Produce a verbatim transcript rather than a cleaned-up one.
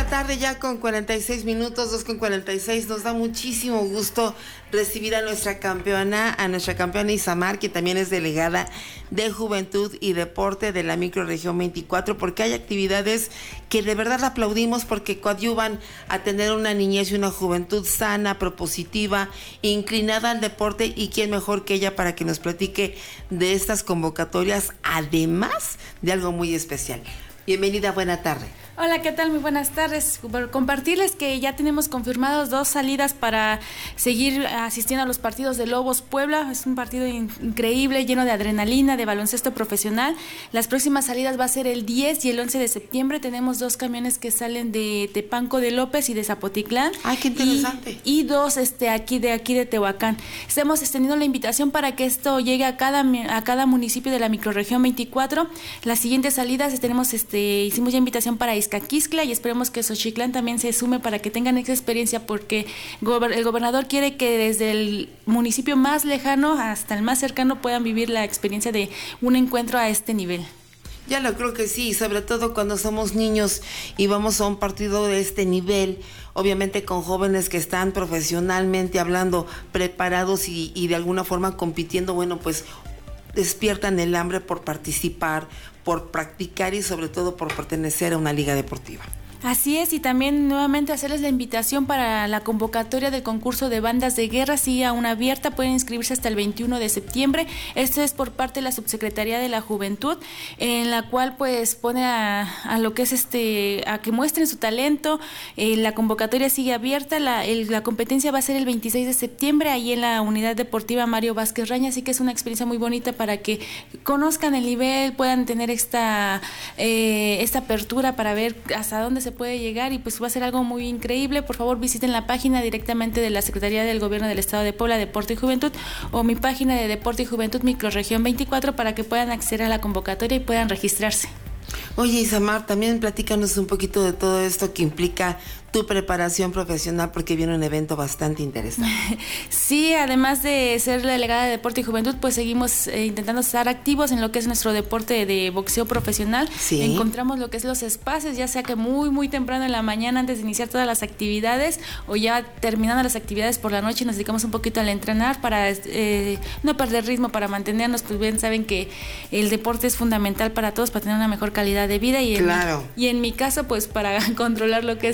Tarde ya con cuarenta y seis minutos, dos con cuarenta y seis. Nos da muchísimo gusto recibir a nuestra campeona, a nuestra campeona Isamar, que también es delegada de Juventud y Deporte de la Microrregión veinticuatro, porque hay actividades que de verdad aplaudimos porque coadyuvan a tener una niñez y una juventud sana, propositiva, inclinada al deporte, y quién mejor que ella para que nos platique de estas convocatorias, además de algo muy especial. Bienvenida, buena tarde. Hola, ¿qué tal? Muy buenas tardes. Por compartirles que ya tenemos confirmados dos salidas para seguir asistiendo a los partidos de Lobos Puebla. Es un partido in- increíble, lleno de adrenalina, de baloncesto profesional. Las próximas salidas va a ser el diez y el once de septiembre. Tenemos dos camiones que salen de Tepanco de López y de Zapotitlán. ¡Ay, qué interesante! Y, y dos este, aquí, de aquí de Tehuacán. Estamos extendiendo la invitación para que esto llegue a cada, a cada municipio de la Microrregión veinticuatro. Las siguientes salidas tenemos, este, hicimos ya invitación para Izcaquiscla y esperemos que Xochitlán también se sume para que tengan esa experiencia, porque el gobernador quiere que desde el municipio más lejano hasta el más cercano puedan vivir la experiencia de un encuentro a este nivel. Ya lo creo que sí, sobre todo cuando somos niños y vamos a un partido de este nivel, obviamente con jóvenes que están profesionalmente hablando, preparados y, y de alguna forma compitiendo, bueno, pues despiertan el hambre por participar, por practicar y sobre todo por pertenecer a una liga deportiva. Así es, y también nuevamente hacerles la invitación para la convocatoria del concurso de bandas de guerra, sigue aún abierta, pueden inscribirse hasta el veintiuno de septiembre. Esto es por parte de la Subsecretaría de la Juventud, en la cual pues pone a, a lo que es este, a que muestren su talento. Eh, la convocatoria sigue abierta, la, el, la competencia va a ser el veintiséis de septiembre, ahí en la Unidad Deportiva Mario Vázquez Raña, así que es una experiencia muy bonita para que conozcan el nivel, puedan tener esta, eh, esta apertura para ver hasta dónde se puede llegar, y pues va a ser algo muy increíble. Por favor, visiten la página directamente de la Secretaría del Gobierno del Estado de Puebla, Deporte y Juventud, o mi página de Deporte y Juventud Microrregión veinticuatro, para que puedan acceder a la convocatoria y puedan registrarse. Oye, Isamar, también platícanos un poquito de todo esto que implica tu preparación profesional, porque viene un evento bastante interesante. Sí, además de ser la delegada de Deporte y Juventud, pues seguimos eh, intentando estar activos en lo que es nuestro deporte de boxeo profesional. Sí. Encontramos lo que es los espacios, ya sea que muy, muy temprano en la mañana antes de iniciar todas las actividades, o ya terminando las actividades por la noche, nos dedicamos un poquito al entrenar para eh, no perder ritmo, para mantenernos, pues bien saben que el deporte es fundamental para todos, para tener una mejor calidad de vida, y en, claro. mi, y en mi caso, pues para controlar lo que es